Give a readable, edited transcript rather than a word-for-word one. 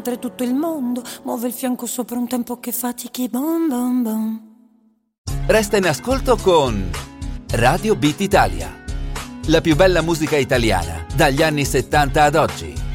tutto il mondo, muove il fianco sopra un tempo che fatichi, bom bom bom. Resta in ascolto con Radio Beat Italia, la più bella musica italiana dagli anni 70 ad oggi.